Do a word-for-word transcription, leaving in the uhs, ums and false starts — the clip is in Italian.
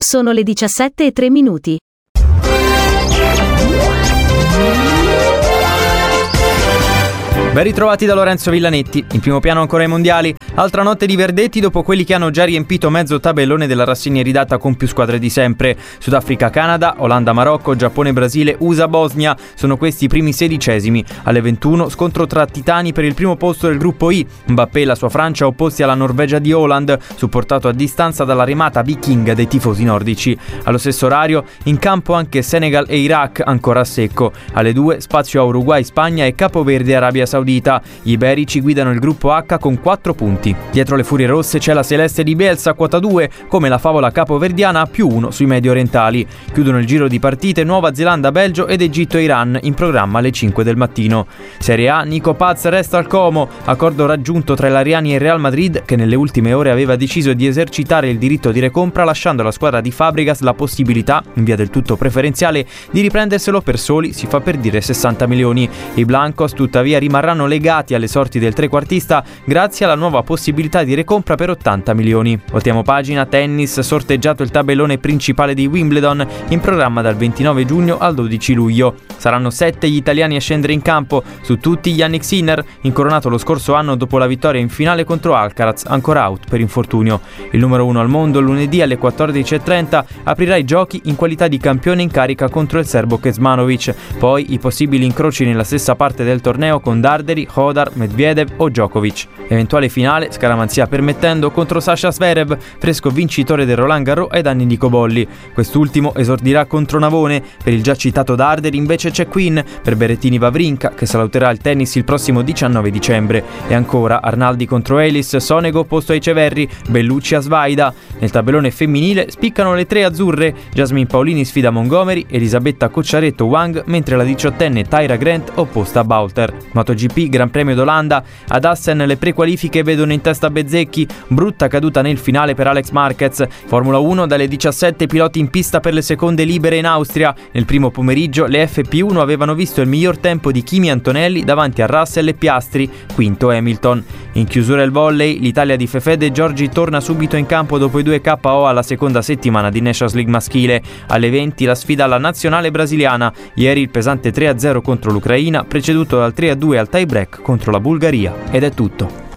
Sono le diciassette e tre minuti. Ben ritrovati da Lorenzo Villanetti. In primo piano ancora i mondiali. Altra notte di verdetti dopo quelli che hanno già riempito mezzo tabellone della rassegna ridata con più squadre di sempre. Sudafrica-Canada, Olanda-Marocco, Giappone-Brasile, U S A-Bosnia. Sono questi i primi sedicesimi. Alle ventuno scontro tra titani per il primo posto del gruppo I. Mbappé e la sua Francia opposti alla Norvegia di Haaland, supportato a distanza dalla remata vichinga dei tifosi nordici. Allo stesso orario in campo anche Senegal e Iraq ancora a secco. Alle due spazio a Uruguay, Spagna e Capoverde-Arabia Saudita. Gli iberici guidano il gruppo H con quattro punti. Dietro le furie rosse c'è la celeste di Bielsa quota due, come la favola capoverdiana a più uno sui medio orientali. Chiudono il giro di partite Nuova Zelanda, Belgio ed Egitto e Iran, in programma alle cinque del mattino. Serie A, Nico Paz resta al Como, accordo raggiunto tra i Lariani e il Real Madrid, che nelle ultime ore aveva deciso di esercitare il diritto di recompra, lasciando alla squadra di Fabregas la possibilità, in via del tutto preferenziale, di riprenderselo per soli, si fa per dire, sessanta milioni. I Blancos tuttavia rimarranno legati alle sorti del trequartista grazie alla nuova possibilità di recompra per ottanta milioni. Voltiamo pagina. Tennis, sorteggiato il tabellone principale di Wimbledon, in programma dal ventinove giugno al dodici luglio. Saranno sette gli italiani a scendere in campo, su tutti Jannik Sinner, incoronato lo scorso anno dopo la vittoria in finale contro Alcaraz, ancora out per infortunio. Il numero uno al mondo lunedì alle quattordici e trenta aprirà i giochi in qualità di campione in carica contro il serbo Kecmanovic, poi i possibili incroci nella stessa parte del torneo con Darderi, Hodar, Medvedev o Djokovic. Eventuale finale, scaramanzia permettendo, contro Sasha Zverev, fresco vincitore del Roland Garros ai danni di Cobolli. Quest'ultimo esordirà contro Navone. Per il già citato Darderi invece c'è Quinn, per Berrettini Wawrinka, che saluterà il tennis il prossimo diciannove dicembre. E ancora Arnaldi contro Elis, Sonego opposto ai Ceverri, Bellucci a Svaida. Nel tabellone femminile spiccano le tre azzurre. Jasmine Paolini sfida Montgomery, Elisabetta Cocciaretto Wang, mentre la diciottenne Tyra Grant opposta a Bauter. MotoGP, Gran Premio d'Olanda. Ad Assen le prequalifiche vedono in testa Bezzecchi, brutta caduta nel finale per Alex Marquez. Formula uno, dalle diciassette piloti in pista per le seconde libere in Austria. Nel primo pomeriggio le F P uno avevano visto il miglior tempo di Kimi Antonelli davanti a Russell e Piastri, quinto Hamilton. In chiusura il volley, l'Italia di Fefede Giorgi torna subito in campo dopo i due K O alla seconda settimana di Nations League maschile. Alle venti la sfida alla nazionale brasiliana. Ieri il pesante tre a zero contro l'Ucraina, preceduto dal tre a due al tie break contro la Bulgaria. Ed è tutto.